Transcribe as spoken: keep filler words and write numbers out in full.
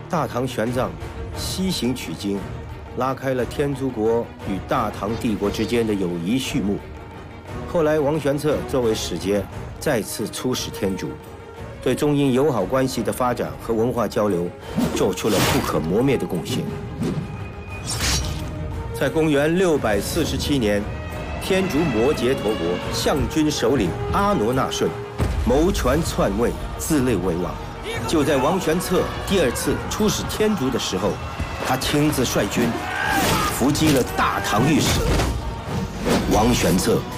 大唐玄奘西行取经，拉开了天竺国与大唐帝国之间的友谊序幕。后来，王玄策作为使节，再次出使天竺，对中英友好关系的发展和文化交流做出了不可磨灭的贡献。在公元六百四十七年，天竺摩羯陀国象军首领阿罗那顺谋权篡位，自立为王。就在王玄策第二次出使天竺的时候，他亲自率军伏击了大唐御史。王玄策